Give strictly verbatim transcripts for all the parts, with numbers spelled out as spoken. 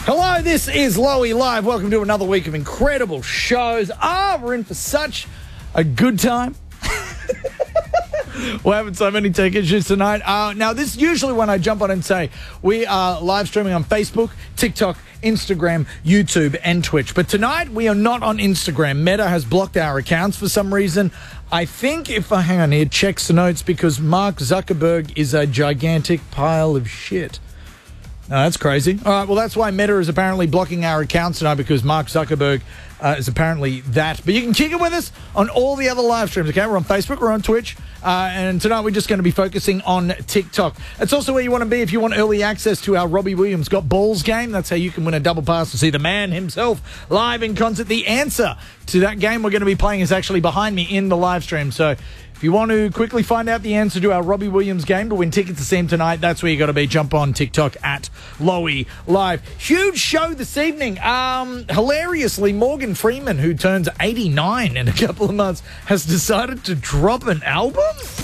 Hello, this is Lowy Live. Welcome to another week of incredible shows. Ah, we're in for such a good time. We're having so many tech issues tonight. Uh, now, this is usually when I jump on and say we are live streaming on Facebook, TikTok, Instagram, YouTube, and Twitch. But tonight, we are not on Instagram. Meta has blocked our accounts for some reason. I think if I, hang on here, checks the notes, because Mark Zuckerberg is a gigantic pile of shit. No, that's crazy. All right, well, that's why Meta is apparently blocking our accounts tonight, because Mark Zuckerberg uh, is apparently that. But you can kick it with us on all the other live streams, okay? We're on Facebook, we're on Twitch, uh, and tonight we're just going to be focusing on TikTok. It's also where you want to be if you want early access to our Robbie Williams Got Balls game. That's how you can win a double pass to see the man himself live in concert. The answer to that game we're going to be playing is actually behind me in the live stream, so if you want to quickly find out the answer to our Robbie Williams game to win tickets to see him tonight, that's where you got to be. Jump on TikTok at Lowy Live. Huge show this evening. Um, hilariously, Morgan Freeman, who turns eighty-nine in a couple of months, has decided to drop an album.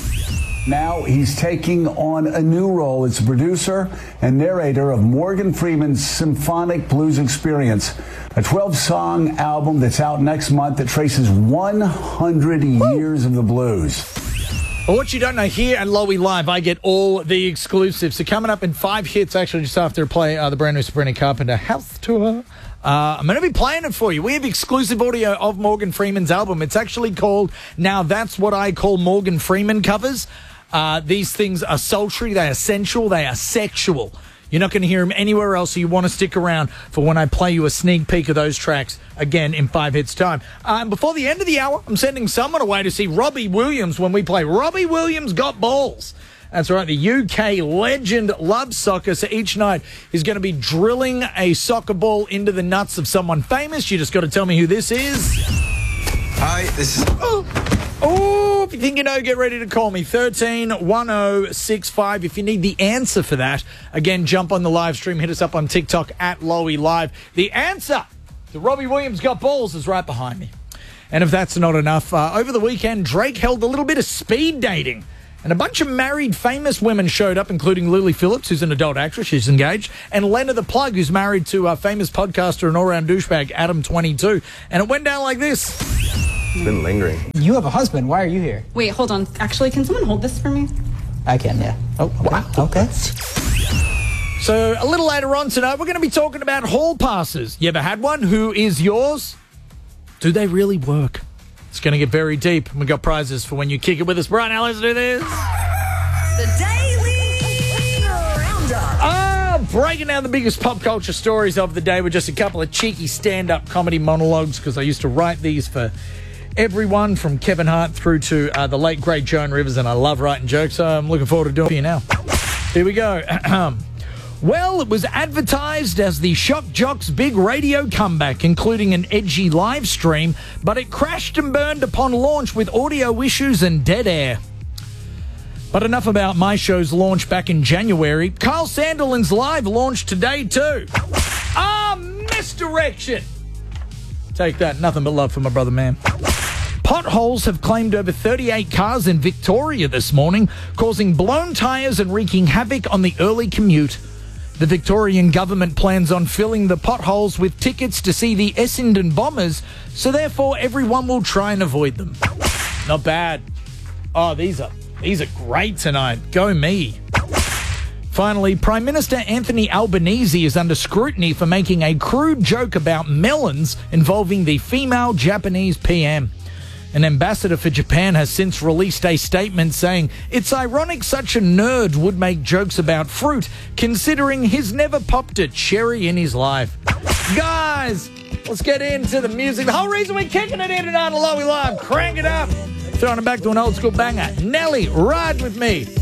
Now he's taking on a new role as producer and narrator of Morgan Freeman's Symphonic Blues Experience, a twelve-song album that's out next month that traces one hundred years of the blues. Well, what you don't know, here at Lowy Live, I get all the exclusives. So coming up in five hits, actually, just after I play uh, the brand new Sabrina Carpenter House Tour, uh, I'm going to be playing it for you. We have exclusive audio of Morgan Freeman's album. It's actually called Now That's What I Call Morgan Freeman Covers. Uh, these things are sultry, they are sensual, they are sexual. You're not going to hear them anywhere else, so you want to stick around for when I play you a sneak peek of those tracks again in five hits' time. Um, before the end of the hour, I'm sending someone away to see Robbie Williams when we play Robbie Williams Got Balls. That's right, the U K legend loves soccer, so each night he's going to be drilling a soccer ball into the nuts of someone famous. You just got to tell me who this is. Hi, this is... Oh. Oh, if you think you know, get ready to call me. thirteen one oh six five. If you need the answer for that, again, jump on the live stream. Hit us up on TikTok at Lowy Live. The answer to Robbie Williams Got Balls is right behind me. And if that's not enough, uh, over the weekend, Drake held a little bit of speed dating. And a bunch of married famous women showed up, including Lily Phillips, who's an adult actress, she's engaged, and Lena the Plug, who's married to a famous podcaster and all-round douchebag, Adam twenty-two. And it went down like this. It's been lingering. You have a husband. Why are you here? Wait, hold on. Actually, can someone hold this for me? I can, yeah. Oh, okay. Wow. Okay. So a little later on tonight, we're going to be talking about hall passes. You ever had one? Who is yours? Do they really work? It's going to get very deep. We've got prizes for when you kick it with us. Brian, now let's do this. The Daily Roundup. Ah, breaking down the biggest pop culture stories of the day with just a couple of cheeky stand-up comedy monologues, because I used to write these for everyone from Kevin Hart through to uh, the late, great Joan Rivers, and I love writing jokes, so I'm looking forward to doing it for you now. Here we go. Well, it was advertised as the Shock Jocks' big radio comeback, including an edgy live stream, but it crashed and burned upon launch with audio issues and dead air. But enough about my show's launch back in January. Carl Sanderlin's Live launched today too. Ah, misdirection! Take that. Nothing but love for my brother, man. Potholes have claimed over thirty-eight cars in Victoria this morning, causing blown tyres and wreaking havoc on the early commute. The Victorian government plans on filling the potholes with tickets to see the Essendon Bombers, so therefore everyone will try and avoid them. Not bad. Oh, these are these are great tonight. Go me. Finally, Prime Minister Anthony Albanese is under scrutiny for making a crude joke about melons involving the female Japanese P M. An ambassador for Japan has since released a statement saying it's ironic such a nerd would make jokes about fruit, considering he's never popped a cherry in his life. Guys, let's get into the music. The whole reason we're kicking it in tonight on Lowy Live. Crank it up. Throwing it back to an old school banger. Nelly, Ride With Me.